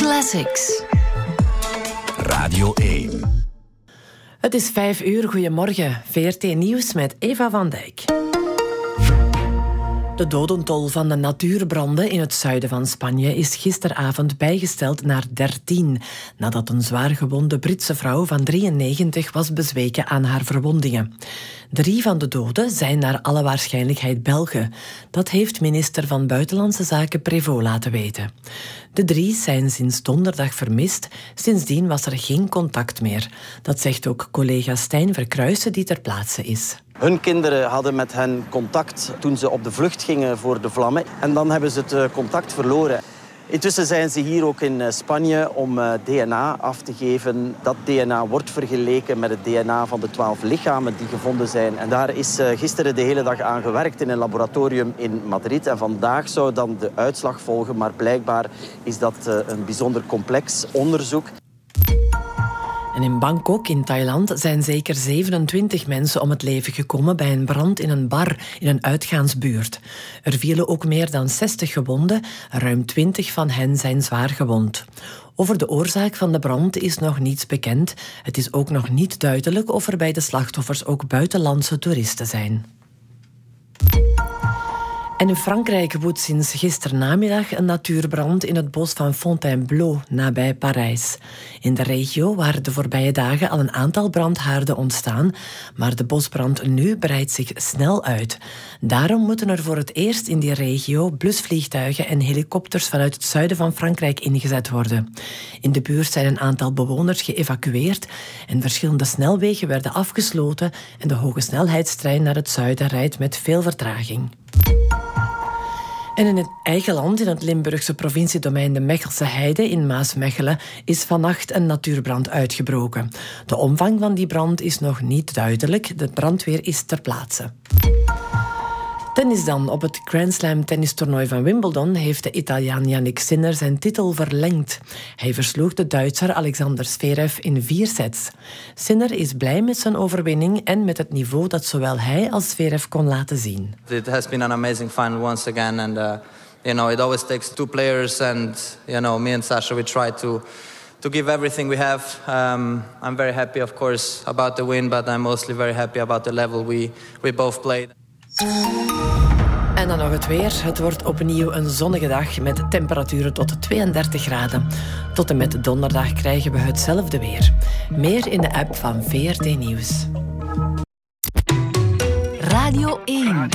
Classics. Radio 1. Het is 5:00. Goedemorgen. VRT Nieuws met Eva van Dijk. De dodentol van de natuurbranden in het zuiden van Spanje is gisteravond bijgesteld naar 13, nadat een zwaargewonde Britse vrouw van 93 was bezweken aan haar verwondingen. 3 van de doden zijn naar alle waarschijnlijkheid Belgen. Dat heeft minister van Buitenlandse Zaken Prévost laten weten. De 3 zijn sinds donderdag vermist. Sindsdien was er geen contact meer. Dat zegt ook collega Stijn Verkruijsen, die ter plaatse is. Hun kinderen hadden met hen contact toen ze op de vlucht gingen voor de vlammen. En dan hebben ze het contact verloren. Intussen zijn ze hier ook in Spanje om DNA af te geven. Dat DNA wordt vergeleken met het DNA van de 12 lichamen die gevonden zijn. En daar is gisteren de hele dag aan gewerkt in een laboratorium in Madrid. En vandaag zou dan de uitslag volgen. Maar blijkbaar is dat een bijzonder complex onderzoek. En in Bangkok, in Thailand, zijn zeker 27 mensen om het leven gekomen bij een brand in een bar in een uitgaansbuurt. Er vielen ook meer dan 60 gewonden, ruim 20 van hen zijn zwaar gewond. Over de oorzaak van de brand is nog niets bekend. Het is ook nog niet duidelijk of er bij de slachtoffers ook buitenlandse toeristen zijn. En in Frankrijk woedt sinds gisternamiddag een natuurbrand in het bos van Fontainebleau, nabij Parijs. In de regio waren de voorbije dagen al een aantal brandhaarden ontstaan, maar de bosbrand nu breidt zich snel uit. Daarom moeten er voor het eerst in die regio blusvliegtuigen en helikopters vanuit het zuiden van Frankrijk ingezet worden. In de buurt zijn een aantal bewoners geëvacueerd en verschillende snelwegen werden afgesloten en de hogesnelheidstrein naar het zuiden rijdt met veel vertraging. En in het eigen land, in het Limburgse provinciedomein de Mechelse Heide in Maasmechelen, is vannacht een natuurbrand uitgebroken. De omvang van die brand is nog niet duidelijk. De brandweer is ter plaatse. Tennis dan. Op het Grand Slam tennistoernooi van Wimbledon heeft de Italiaan Jannik Sinner zijn titel verlengd. Hij versloeg de Duitser Alexander Zverev in 4 sets. Sinner is blij met zijn overwinning en met het niveau dat zowel hij als Zverev kon laten zien. It has been an amazing final once again, and it always takes 2 players, and me and Sasha, we try to give everything we have. I'm very happy, of course, about the win, but I'm mostly very happy about the level we both played. En dan nog het weer. Het wordt opnieuw een zonnige dag met temperaturen tot 32 graden. Tot en met donderdag krijgen we hetzelfde weer. Meer in de app van VRT Nieuws. Radio 1.